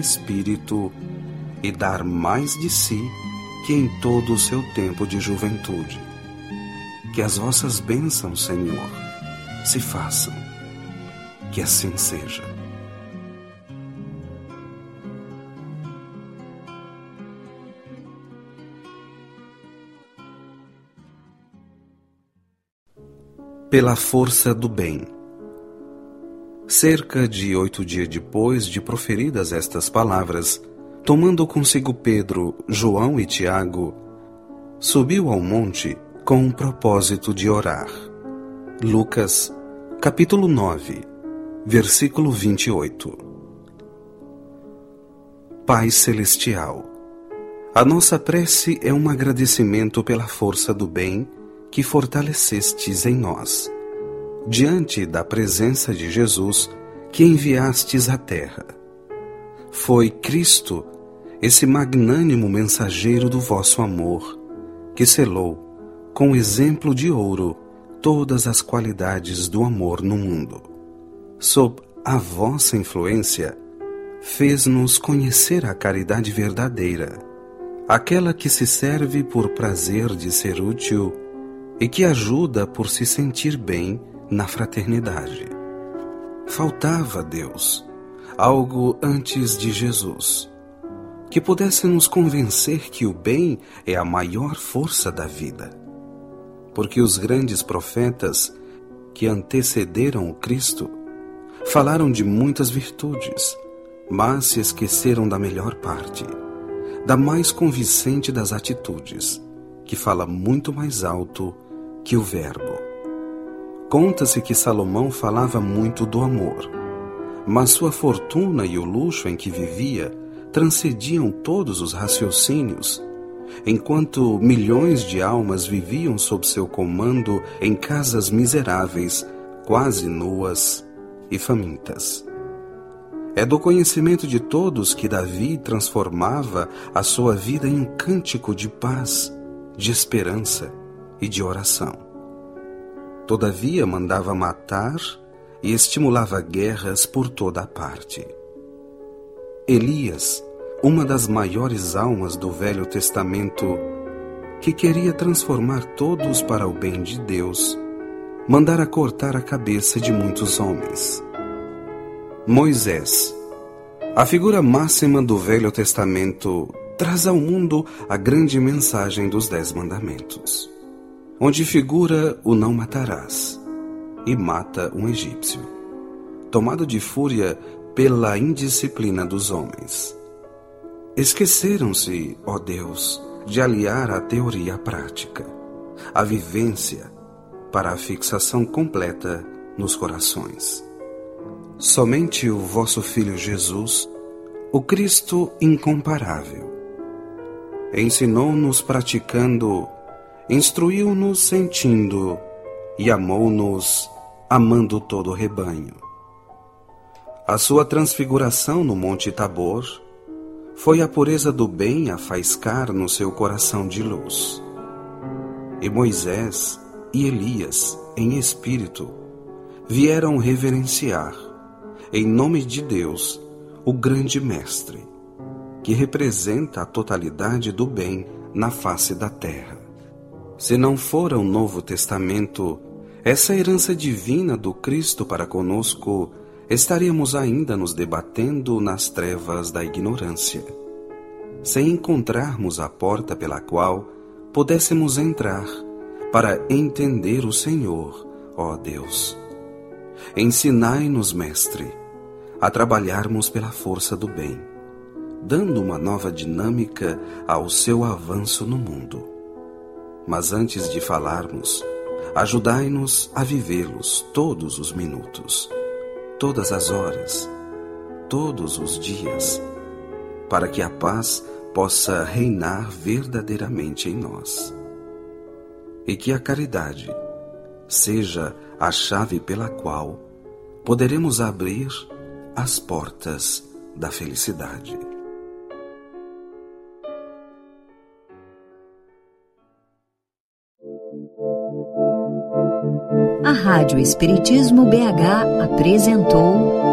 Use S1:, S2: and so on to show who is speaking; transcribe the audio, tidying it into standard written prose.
S1: espírito e dar mais de si que em todo o seu tempo de juventude. Que as vossas bênçãos, Senhor, se façam. Que assim seja. Pela força do bem. Cerca de 8 dias depois de proferidas estas palavras, tomando consigo Pedro, João e Tiago, subiu ao monte com o propósito de orar. Lucas, capítulo 9, versículo 28. Pai Celestial, a nossa prece é um agradecimento pela força do bem que fortalecestes em nós, diante da presença de Jesus que enviastes à terra. Foi Cristo, esse magnânimo mensageiro do vosso amor, que selou, com exemplo de ouro, todas as qualidades do amor no mundo. Sob a vossa influência, fez-nos conhecer a caridade verdadeira, aquela que se serve por prazer de ser útil e que ajuda por se sentir bem na fraternidade. Faltava a Deus algo antes de Jesus, que pudesse nos convencer que o bem é a maior força da vida. Porque os grandes profetas que antecederam o Cristo falaram de muitas virtudes, mas se esqueceram da melhor parte, da mais convincente das atitudes, que fala muito mais alto que o verbo. Conta-se que Salomão falava muito do amor, mas sua fortuna e o luxo em que vivia transcendiam todos os raciocínios, enquanto milhões de almas viviam sob seu comando em casas miseráveis, quase nuas e famintas. É do conhecimento de todos que Davi transformava a sua vida em um cântico de paz, de esperança e de oração. Todavia mandava matar e estimulava guerras por toda a parte. Elias, uma das maiores almas do Velho Testamento, que queria transformar todos para o bem de Deus, mandara cortar a cabeça de muitos homens. Moisés, a figura máxima do Velho Testamento, traz ao mundo a grande mensagem dos 10 mandamentos, onde figura o não matarás, e mata um egípcio, tomado de fúria pela indisciplina dos homens. Esqueceram-se, ó Deus, de aliar a teoria à prática, a vivência, para a fixação completa nos corações. Somente o vosso Filho Jesus, o Cristo incomparável, ensinou-nos praticando, instruiu-nos sentindo e amou-nos amando todo o rebanho. A sua transfiguração no Monte Tabor foi a pureza do bem a faiscar no seu coração de luz. E Moisés e Elias, em espírito, vieram reverenciar, em nome de Deus, o grande Mestre, que representa a totalidade do bem na face da terra. Se não fora o Novo Testamento, essa herança divina do Cristo para conosco, estaríamos ainda nos debatendo nas trevas da ignorância, sem encontrarmos a porta pela qual pudéssemos entrar para entender o Senhor, ó Deus. Ensinai-nos, Mestre, a trabalharmos pela força do bem, dando uma nova dinâmica ao seu avanço no mundo. Mas antes de falarmos, ajudai-nos a vivê-los todos os minutos, todas as horas, todos os dias, para que a paz possa reinar verdadeiramente em nós. E que a caridade seja a chave pela qual poderemos abrir as portas da felicidade.
S2: A Rádio Espiritismo BH apresentou